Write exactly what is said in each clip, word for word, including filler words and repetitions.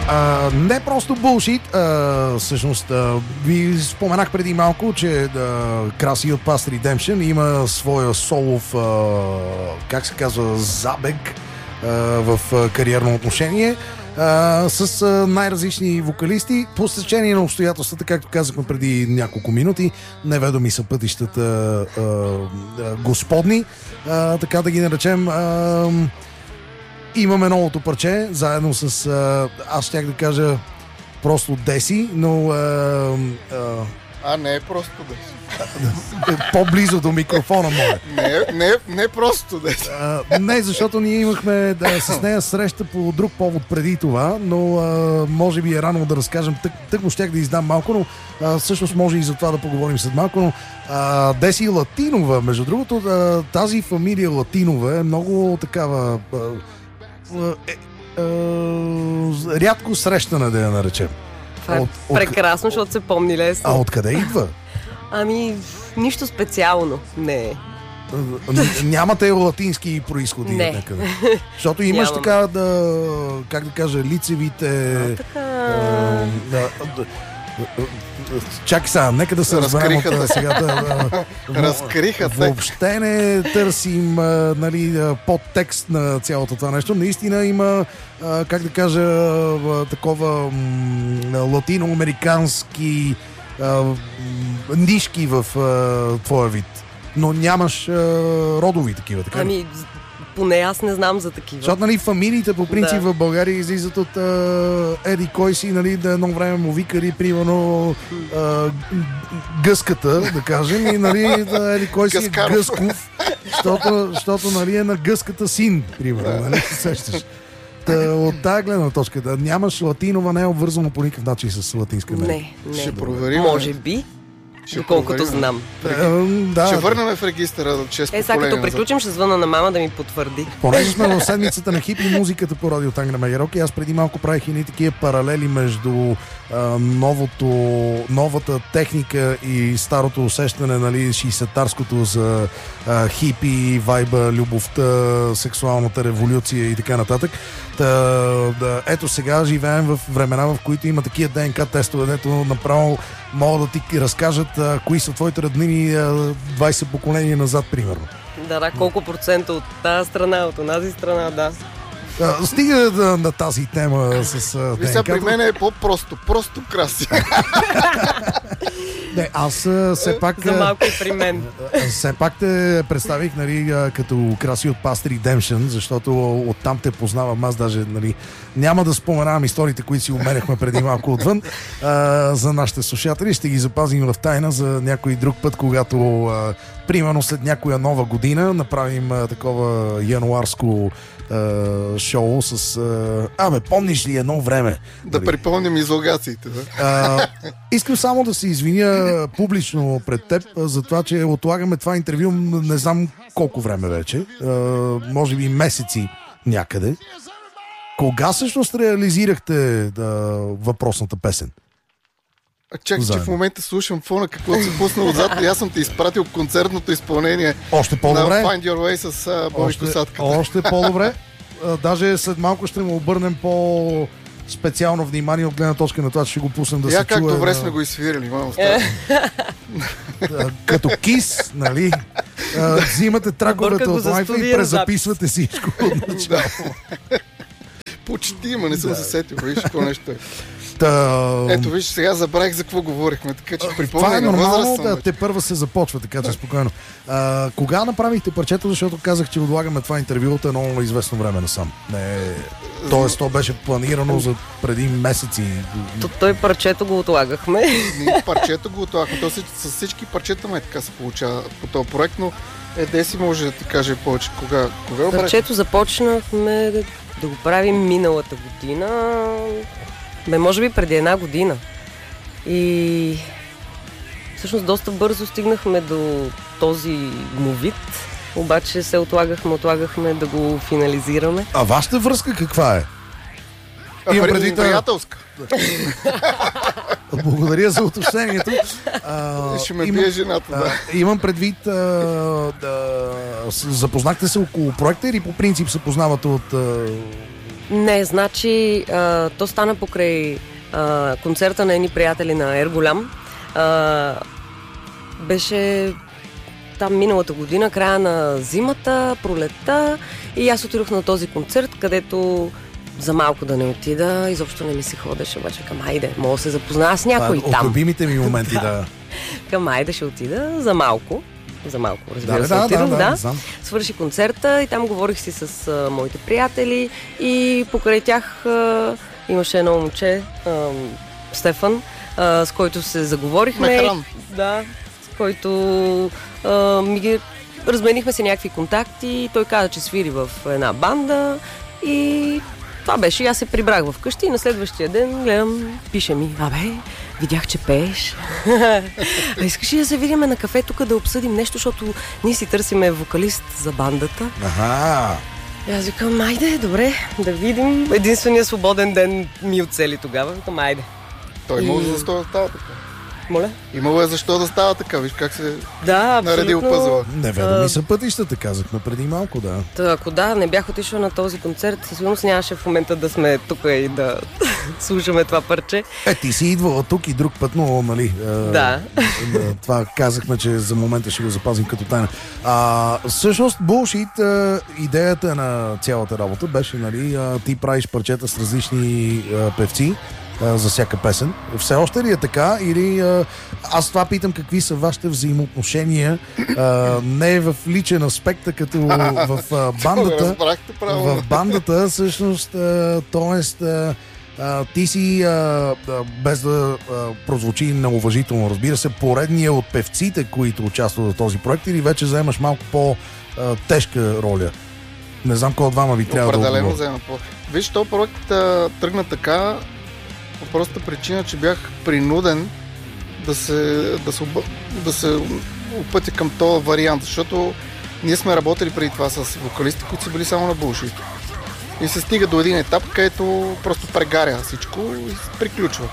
А, не просто булшит, а, всъщност а, ви споменах преди малко, че а, Краси от Past Redemption има своя солов, а, как се казва, забег а, в а, кариерно отношение а, с а, най-различни вокалисти. По стечение на обстоятелствата, както казахме преди няколко минути, неведоми са пътищата а, а, господни, а, така да ги наречем. А, Имаме новото парче, заедно с, а, аз щях да кажа просто Деси, но а, а, а не е просто Деси. По-близо до микрофона моя. Не, не, не просто Деси. А, не, защото ние имахме да, с нея среща по друг повод преди това, но а, може би е рано да разкажем. Тък, тък му щях да издам малко, но а, всъщност може и за това да поговорим след малко, но а, Деси Латинова, между другото, а, тази фамилия Латинова е много такава... А, Е, е, е, рядко срещана, да я наречем. Това е от, прекрасно, от... защото се помни лесно. А откъде идва? Ами, нищо специално. Не. Нямате латински происходи? Не. Някъде. Защото имаш Нямам. така да, как да кажа, лицевите... А, така... А, да, да, чакай сега, нека да се разберем от сега. Да, Разкриха те. Въобще не търсим а, нали, подтекст на цялото това нещо. Наистина има, а, как да кажа, а, такова м, латиноамерикански а, м, нишки в а, твоя вид. Но нямаш а, родови такива, така ли? Ами, поне аз не знам за такива. Защото, нали, фамилиите по принцип Да. в България излизат от а, еди кой си, нали, да едно време му викали, примерно, а, гъската, да кажем, и, нали, да, еди кой си е Гъскаров. Гъсков, защото, защото, нали, е на гъската син, примерно, нали, се сещаш. Та, от тази гледна точка, да нямаш Латинова, не е обвързано по никакъв начин с латинска име. Не, не. Ще проверим. Може би, Ще доколкото проверим. знам. Е, да, Ще върнем в регистъра от шест Е, сега поколения като приключим, ще звъна на мама да ми потвърди. Понеже сме в седмицата на хипи музиката по радио Тангра Майерок, и аз преди малко правих и такива паралели между а, новото, новата техника и старото усещане, нали, шейсетарското за а, хипи, вайба, любовта, сексуалната революция и така нататък. Та, да, ето сега живеем в времена, в които има такива ДНК тестове, дето направо могат да ти разкажат а, кои са твоите роднини а, двайсет поколения назад, примерно. Да, да, колко процента от тази страна, от онази страна, да. А, стига да, на тази тема с а, Ви сега при ДНК-то. мен е по-просто. Просто Краси. Не, аз а, все пак За малко и при мен. а, все пак те представих, нали, а, като Краси от Past Redemption, защото оттам те познавам аз даже, нали, няма да споменавам историите, които си умерехме преди малко отвън а, за нашите слушатели, ще ги запазим в тайна за някой друг път, когато а, примерно след някоя нова година направим а, такова януарско а, шоу с а, абе, помниш ли едно време? Да Нали? припомним излогациите. Да? А, искам само да се извиня публично пред теб а, за това, че отлагаме това интервю не знам колко време вече. А, може би месеци някъде. Кога всъщност реализирахте да, въпросната песен? А чакай, че Заедно. в момента слушам фона, какво се пусна отзад и аз съм ти изпратил концертното изпълнение Още на по-добре. Find Your Way с а, Боби Още, Косатката. още по-добре. А, даже след малко ще му обърнем по специално внимание от гледна точка на това, че ще го пуснем да Я се как чуе. добре на- сме го изсвирили, мамо. Е. а, като кис, нали? А, взимате траковете Бърка го от за лайфа и студия презаписвате всичко от начало. Почти, ма не съм се сетил. Виж какво нещо е. Та, Ето, виж, сега забравих за какво говорихме, така че това е припомня на нормално, възраст съм да, вече. те първа се започва, така че спокойно. А, кога направихте парчето, защото казах, че отлагаме това интервю от едно известно време насам. Не, тоест, то беше планирано за преди месеци. То, той парчето го отлагахме. Ние парчето го отлагахме. То с, с всички парчета май така се получава по този проект, но е, Деси може да ти каже повече. Кога, кога го Парчето започнахме да, да го правим миналата година. Бе, може би преди една година. И всъщност доста бързо стигнахме до този му вид. Обаче се отлагахме, отлагахме да го финализираме. А вашата връзка каква е? А, Имам преди предвид, а- приятелска. Благодаря за уточнението. А, Ще ме имам- бие жената, да. А, имам предвид, а, да, с- запознахте се около проекта или по принцип се познавате от а, Не, значи а, то стана покрай а, концерта на едни приятели на Ерголям. А, беше там миналата година, края на зимата, пролетта, и аз отидох на този концерт, където за малко да не отида, изобщо не ми се ходеше, обаче към айде, мога да се запозная с някой а, там. От любимите ми моменти, да. Към айде ще отида за малко. За малко, разбира да, се, да, отидох, да, да. да, да. Свърши концерта и там говорих си с а, моите приятели и покрай тях а, имаше едно момче, а, Стефан, а, с който се заговорихме. Мехран. Да, с който а, ми ги разменихме се някакви контакти. Той каза, че свири в една банда и това беше. И аз се прибрах вкъщи и на следващия ден гледам, пише ми: абе, видях, че пееш. А искаш ли да се видим на кафе тук да обсъдим нещо, защото ние си търсиме вокалист за бандата. Аха. И аз викам, айде, добре, да видим. Единственият свободен ден ми оцели тогава. Викам, айде. Той И- има защо да става така. Моля? Имало е защо да става така, виж как се Да, наредил абсолютно. пъзела. Неведоми А, са пътищата, казахме преди малко, да. Та, ако да, не бях отишла на този концерт, със сигурност нямаше в момента да сме тук и да слушаме това парче. Е, ти си идвала тук и друг път, но, нали... е, Да. е, това казахме, че за момента ще го запазим като тайна. А, всъщност, Bullshit, е, идеята на цялата работа беше, нали, е, ти правиш парчета с различни е, певци е, за всяка песен. Все още ли е така? Или е, аз това питам, какви са вашите взаимоотношения, е, не в личен аспект, а като в е, бандата. Разбрахте правилно. В бандата, всъщност, т.е. ти си, а, а, без да а, прозвучи неуважително, разбира се, поредния от певците, които участват в този проект, или вече заемаш малко по-тежка роля? Не знам кой от двама ви трябва да Определено отговори. взема по. Виж, този проект а, тръгна така по простата причина, че бях принуден да се, да се, оба- да се опътя към този вариант, защото ние сме работили преди това с вокалисти, които са били само на Bullshit. И се стига до един етап, където просто прегаря всичко и приключва.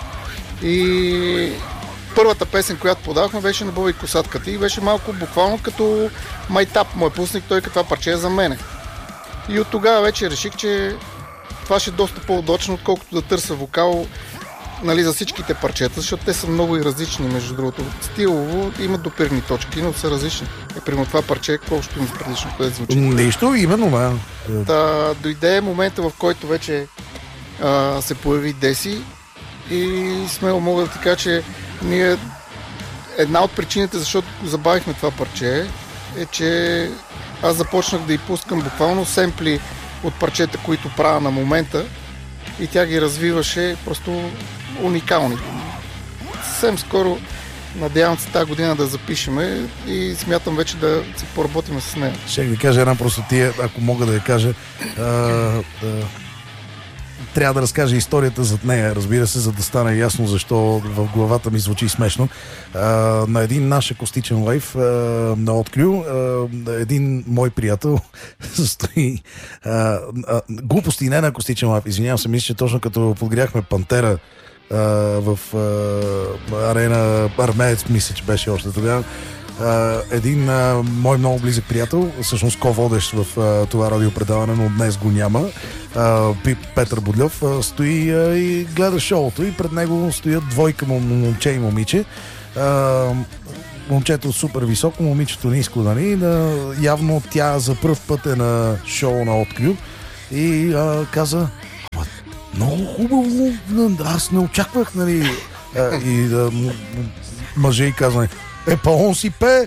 И първата песен, която подавахме, беше на Боби Косатката и беше малко буквално като майтап. Мой пусник, той като това парче е за мене. И от тогава вече реших, че това ще е доста по-удачно, отколкото да търся вокал, нали, за всичките парчета, защото те са много и различни, между другото. Стилово имат допирни точки, но са различни. Е, примерно това парче, какво ще има с предишно, което звучи. Нищо, именно, да. Та, дойде момента, в който вече а, се появи Деси и смело мога да ти кажа, че ние една от причините, защото забавихме това парче, е, че аз започнах да й пускам буквално семпли от парчета, които правя на момента и тя ги развиваше просто уникални. Съвсем скоро надявам се тази година да запишеме и смятам вече да се поработим с нея. Ще ви кажа една простотия, ако мога да я кажа. А, а, трябва да разкажа историята зад нея, разбира се, за да стане ясно защо в главата ми звучи смешно. А, на един наш акустичен лайв а, на Открю, а, един мой приятел стои а, а, глупости не на акустичен лайв, извинявам се, мисля, че точно като подгряхме Пантера а, в а, арена Армеец, мисля, че беше още тогава. Uh, един uh, мой много близък приятел, всъщност ко-водещ в uh, това радиопредаване, но днес го няма, uh, Петър Бодлев, uh, стои uh, и гледа шоуто и пред него стоят двойка момче и момиче. Uh, момчето супер високо, момичето ниско, нали? Uh, явно тя за пръв път е на шоу на Открю и uh, каза: много хубаво, аз не очаквах, нали? Uh, и uh, мъже и казва: е, па-он си пее.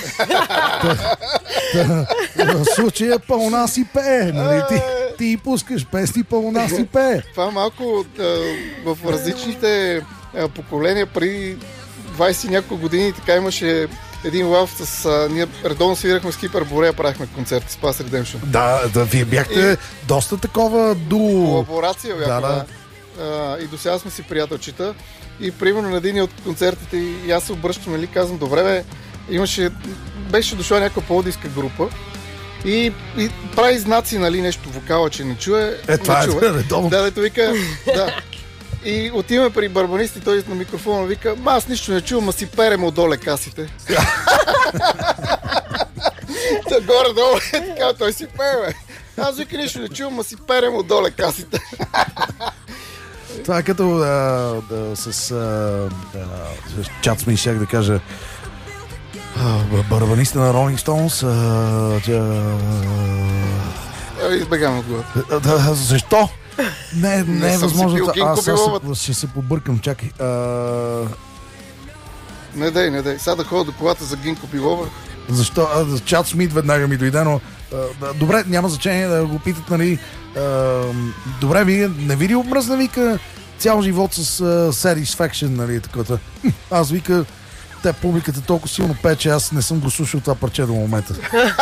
В случая па-она си пее. Нали? Ти, ти пускаш песни, па-она си пее. Това малко а, в различните а, поколения преди двайсет и няколко години така имаше един лав с... А, ние редовно свирахме с Кипър Борея, правихме концерт с Pass Redemption. Да, да, вие бяхте И- доста такова дуо. Колаборация бяха, Да, да. да. А, и до сега сме си приятелчета. И примерно на един от концертите и аз се обръщам, нали, казвам: добре бе, имаше, беше дошла някаква пловдивска група и, и прави знаци, нали, нещо вокала, че не чуе. Е, това не е чува. редовно. Да, дето вика, да. И отиваме при барбанист и той на микрофона вика: ма аз нищо не чувам, а си перем отдоле касите. Та горе-долу е така, той си пее, бе. Аз вика нищо не чувам, ма си перем отдоле касите. Това е като да, да, с, а, да, с чат сме и щях да кажа а, барабаниста на Rolling Stones. А, а, избегам от глава. да, да, защо? Не, не, не е възможно. Аз сега се, ще се побъркам, чакай. А... Не дай, не дай. Сега да ходя до колата за Гинко Билова. Защо? А, чат Смит веднага ми дойде, но а, добре, няма значение да го питат, нали. А, добре, вие не ви ли обмръзна, вика, цял живот с uh, Satisfaction, нали, такова. Аз вика, те публиката толкова силно пее, че аз не съм го слушал това парче до момента.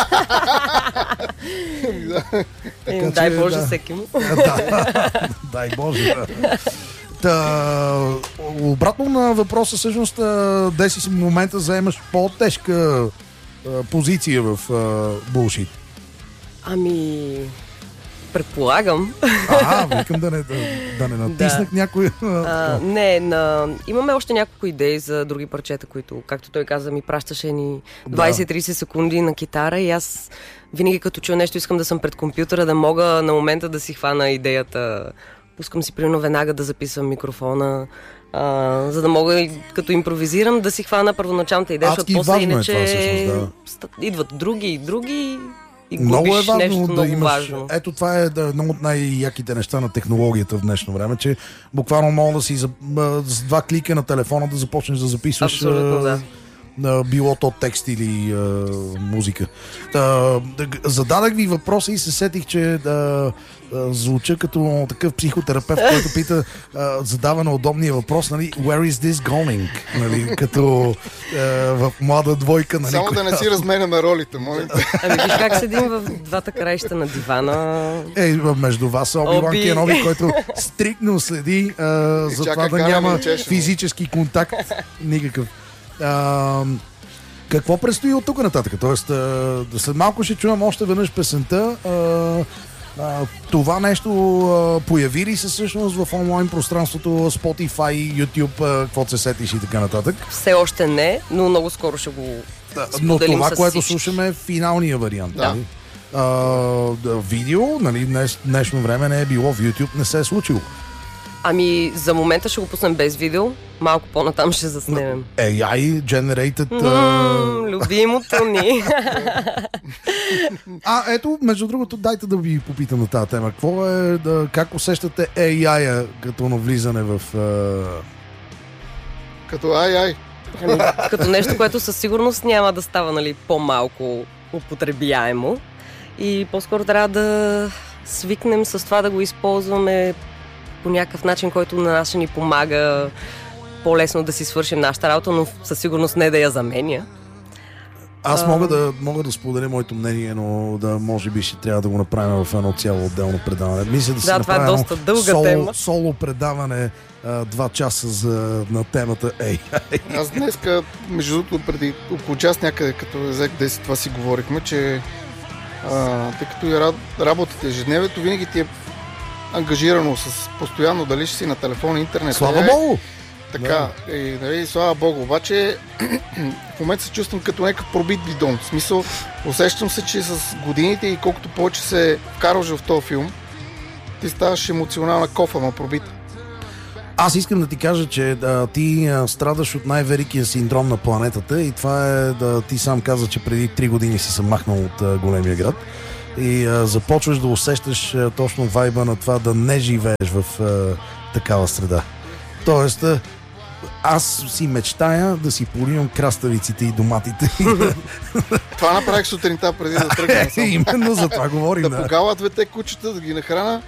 Е, дай Боже да. Всеки му. Да, дай Боже, да. Та, обратно на въпроса, всъщност, деси си в момента заемаш по-тежка а, позиция в булшит. Ами... Предполагам. А, викам да не, да, да не натиснах да. Някой. А, не, на... имаме още няколко идеи за други парчета, които, както той каза, ми пращаше ни двайсет-трийсет секунди на китара и аз винаги като чуя нещо искам да съм пред компютъра, да мога на момента да си хвана идеята. Пускам си примерно веднага да записвам микрофона, а, за да мога като импровизирам да си хвана първоначалната идея, защото после иначе това, всъщност, да. Идват други и други. И много е важно нещо да много имаш. Важно. Ето това е да, едно от най-яките неща на технологията в днешно време, че буквално мога да си за, с два клика на телефона да започнеш да записваш. Абсолютно, да. Uh, било то текст или uh, музика. Uh, зададах ви въпроса и се сетих, че uh, uh, звуча като такъв психотерапевт, който пита, uh, задава на удобния въпрос, нали, where is this going? Нали, като uh, в млада двойка. Нали, само коя... да не си разменяме ролите, моля. Ами виж как седим в двата краища на дивана. Е, между вас е Оби-Ван Оби... Кеноби, който стрикно следи uh, за това да няма физически контакт. Никакъв. А, какво предстои от тук нататък? Тоест, а, след малко ще чуем още веднъж песента. А, а, това нещо а, появи ли се всъщност в онлайн пространството, Spotify, YouTube, а, какво се сетиш и така нататък? Все още не, но много скоро ще го споделим. Но това, с което всички. слушаме е финалния вариант. Да. Нали? А, да, видео, нали, днес, днешно време не е било в YouTube, не се е случило. Ами, за момента ще го пуснем без видео. Малко по-натам ще заснемем. ей ай generated... Mm, uh... Любимото ни. А, ето, между другото, дайте да ви попитам на тази тема. Какво е, да, как усещате ей ай-а като навлизане в... Uh... Като ай-ай. Ами, като нещо, което със сигурност няма да става, нали, по-малко употребяемо. И по-скоро трябва да свикнем с това да го използваме по някакъв начин, който на нас ще ни помага по-лесно да си свършим нашата работа, но със сигурност не да я заменя. Аз мога да, мога да споделя моето мнение, но да може би ще трябва да го направим в едно цяло отделно предаване. Мисля да си да, това е доста дълга соло, тема. Соло предаване а, два часа за, на темата ей ай. Аз днеска, между другото, преди около час някъде, като взех десет, това си говорихме, че а, тъй като и работата ежедневието, винаги ти е ангажирано с постоянно, дали ще си на телефон, интернет. Слава Богу! Така, да. И, нали, слава Богу, обаче в момента се чувствам като някакъв пробит бидон. В смисъл, усещам се, че с годините и колкото повече се вкарваш в този филм, ти ставаш емоционална кофа, ма пробит. Аз искам да ти кажа, че да, ти а, страдаш от най-великия синдром на планетата и това е да ти сам каза, че преди три години си съм махнал от а, големия град. И а, започваш да усещаш а, точно вайба на това да не живееш в а, такава среда. Тоест, а, аз си мечтая да си поливам краставиците и доматите. Това направих сутринта преди да тръгна. Именно за това говорим. Да погала двете кучета, да ги нахрана.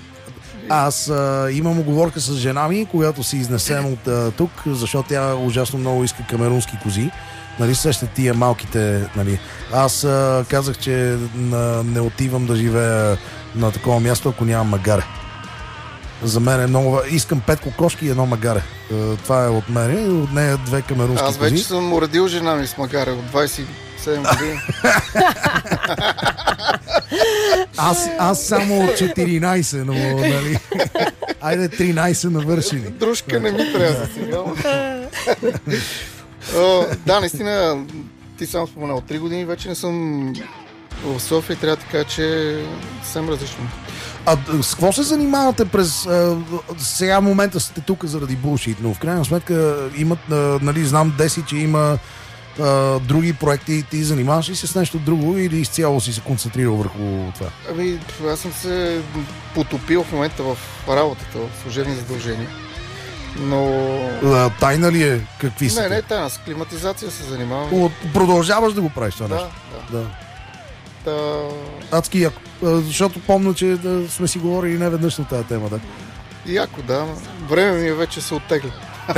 Аз а, имам оговорка с жена ми, която си изнесем от а, тук, защото тя ужасно много иска камерунски кози. Нали, сещате тия малките, нали. Аз а, казах, че на, не отивам да живея на такова място, ако нямам магаре. За мен е много... Искам пет кокошки и едно магаре. Това е от мен и от нея две камерунски кози. Аз вече кози. Съм уредил жена ми с магаре от двайсет и седем години. аз, аз само от четиринайсет, но нали... Айде тринайсет навършили. Дружка не ми трябва сега. О, да, наистина, ти сам споменал, три години вече не съм В София трябва да кажа, че е съвсем различно. А с какво се занимавате през... А, сега в момента сте тук заради булшит, но в крайна сметка имат, а, нали, знам Деси, че има а, други проекти. Ти занимаваш ли се с нещо друго или изцяло си се концентрирал върху това? Ами, аз съм се потопил в момента в работата, в служебни задължения. Но... А, тайна ли е? Какви са? Не, не, тайна. С климатизация се занимавам. О, продължаваш да го правиш това да, нещо? Да, да. Та... Адски яко. Защото помня, че да сме си говорили не веднъж на тази тема, да. Яко, да. Време ми е вече се оттегли.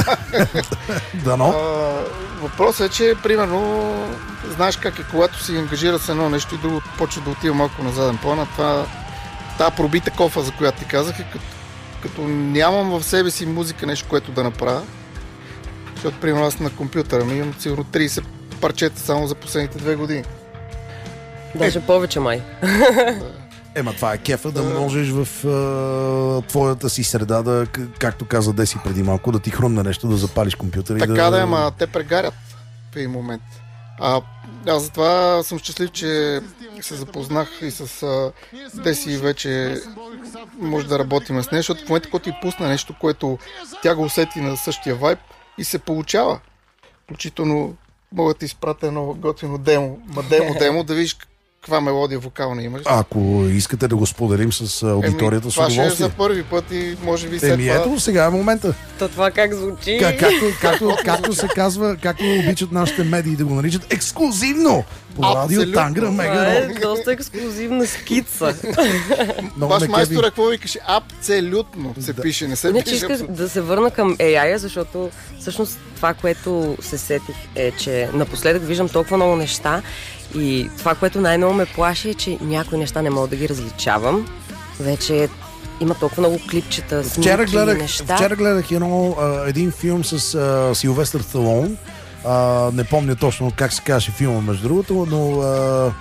Дано. Въпросът е, че примерно знаеш как е, когато си ангажира с едно нещо и друго почва да отива малко на заден план, а това тази пробита кофа, за която ти казах, е като, като нямам в себе си музика, нещо, което да направя. Защото примерно аз на компютъра ми имам сигурно трийсет парчета само за последните две години. Даже повече май. Ема това е кефа да можеш в а, твоята си среда да, както каза Деси преди малко, да ти хрумне нещо, да запалиш компютър и така да... да, ама те прегарят в един момент. А аз затова съм щастлив, че се запознах и с а, Деси вече може да работим с нея, защото в момента, когато ти пусна нещо, което тя го усети на същия вайб и се получава. Включително мога да ти изпратя едно готино демо, ма демо-демо, да видиш каква мелодия вокална имаш. Ако искате да го споделим с аудиторията, Еми, с удоволствие. това ще е за първи път и може би след Еми, това... ето, сега е момента. То това как звучи? Как, както, както, както се казва, както обичат нашите медии да го наричат, ексклюзивно по радио Тангра Мега Това е Рок. доста ексклюзивна скица. Баш майстора, какво викаше? Абсолютно се Да. пише, не се Не, че пише. исках абсолютно. да се върна към ей ай, защото всъщност това, което се сетих е, че напоследък виждам толкова много неща и това, което най-много ме плаши е, че някои неща не мога да ги различавам. Вече има толкова много клипчета, Вчера снимки, гледах, неща. вчера гледах едно, а, един филм с а, Силвестър Сталон. А, не помня точно как се казваше филма, между другото, но а,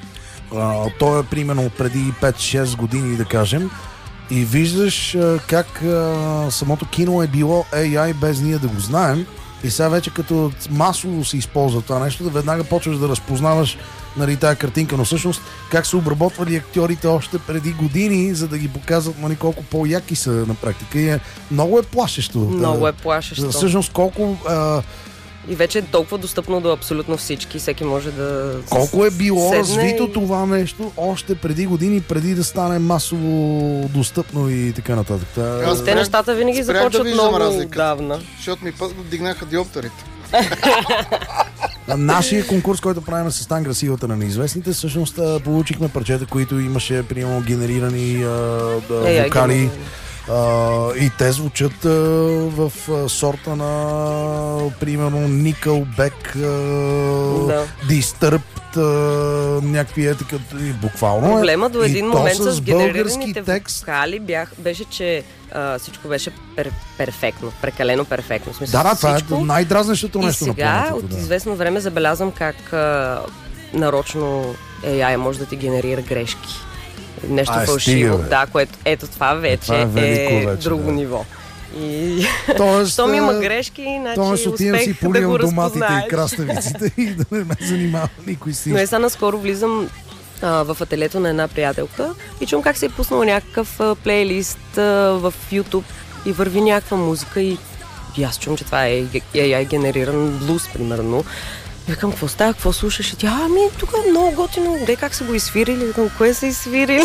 а, той е примерно преди пет-шест години, да кажем. И виждаш а, как а, самото кино е било ей ай без ние да го знаем. И сега вече като масово се използва това нещо, да веднага почваш да разпознаваш, нали, тая картинка, но всъщност как са обработвали актьорите още преди години, за да ги показват, нали, колко по-яки са на практика. И е, много е плашещо. Много да, е плашещо. Всъщност колко... А, И вече е толкова достъпно до абсолютно всички. Всеки може да... колко е било седне развито и... това нещо още преди години, преди да стане масово достъпно и така нататък. Та... Аз Те спрях- нещата винаги спрях да започват виждам много разликата. отдавна. Защото ми пък дигнаха диоптерите. Нашия конкурс, който правим с Тангра Силата на неизвестните, всъщност а, получихме парчета, които имаше, примерно, генерирани а, да, Ей, ай, вокали. генерирани. Uh, и те звучат uh, в uh, сорта на примерно Nickelback, uh, Да. Disturbed, uh, някакви е така, буквално. Проблема до един и то момент с с български генерираните текст. вокали бях, беше, че а, всичко беше пер, перфектно, прекалено перфектно. В смисъл, Да, да, това всичко. е най-дразнещото И нещо на сега планетата. от Да. известно време забелязвам как а, нарочно ей ай може да ти генерира грешки. Нещо А, фалшиво. стига, бе. Да, което ето това вече това е велико е вече, друго да. ниво. И Тоест, щом има а, грешки, значи Тоест отивам си успех да поливам го доматите разпознаеш. и краставиците и да не ме занимава никой с Но е нищо. сега наскоро влизам а, в ателието на една приятелка и чум как се е пуснал някакъв а, плейлист а, в YouTube и върви някаква музика и, и аз чум, че това е ей ай генериран блуз, примерно. И викам, какво става, какво слушаш? И тя, ами, тук е много готино, де как са го изсвирили? Викам, кое са изсвирили?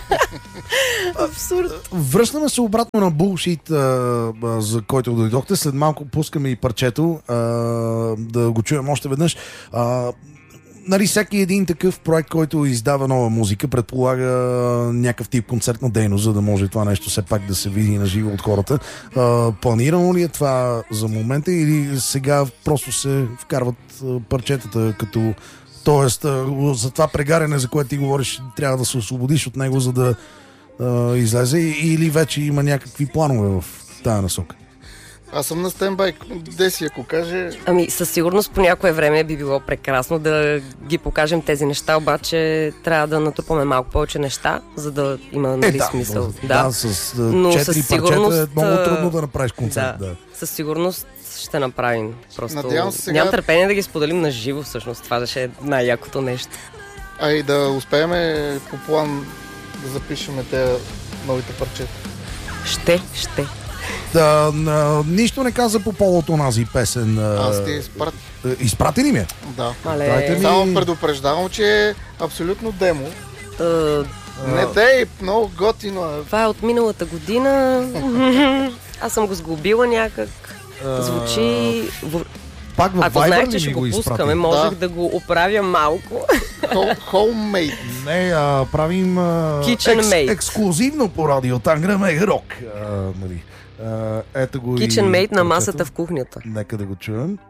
Абсурд. Връщаме се обратно на булшит, а, а, за който дойдохте. След малко пускаме и парчето, а, да го чуем още веднъж. А, нали, всеки един такъв проект, който издава нова музика, предполага някакъв тип концертна дейност, за да може това нещо все пак да се види на живо от хората. А, планирано ли е това за момента или сега просто се вкарват а, парчетата като... Тоест, а, за това прегаряне, за което ти говориш, трябва да се освободиш от него, за да а, излезе, или вече има някакви планове в тая насока? Аз съм на стендбай. Деси, ако каже... Ами, със сигурност по някое време би било прекрасно да ги покажем тези неща, обаче трябва да натрупаме малко повече неща, за да има, нали, да, смисъл. Да, да, с а, Но четири със парчета сигурност, е много трудно да направиш Да, концерт. Да. със сигурност ще направим. Просто Надявам се сега- нямам търпение да ги споделим на живо, всъщност. Това ще е най-якото нещо. а и да успеем по план да запишем тези новите парчета. Ще, ще. Да, а, нищо не каза по повод онази песен. А, Аз ти изпрат... изпрати ли ми? Да. Дайте Мале, ми- Само предупреждавам, че е абсолютно демо. а, Не дей, много готино е. това е от миналата година. Аз съм го сгубила някак. Звучи... в- Пак в Ако Viber знаех, ли че ми ще го изпрати? пускаме, можех Да. да го оправя малко. Homemade. Не, а, правим а, Kitchen Made. ексклюзивно по радио Тангра Мега Рок. А, нали. А, ето го и Kitchen Made на парчето. масата в кухнята. Нека да го чуем.